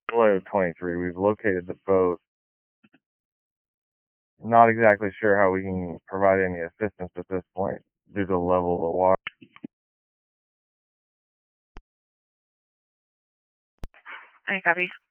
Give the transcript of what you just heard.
below 23. We've located the boat. Not exactly sure how we can provide any assistance at this point due to the level of the water. I copy.